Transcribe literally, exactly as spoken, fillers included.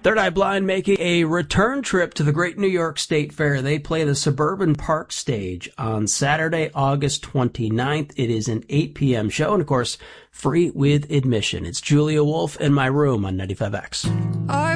Third Eye Blind making a return trip to the Great New York State Fair. They play the Suburban Park stage on Saturday, August twenty-ninth. It is an eight p.m. show and, of course, free with admission. It's Julia Wolf in my room on ninety-five X.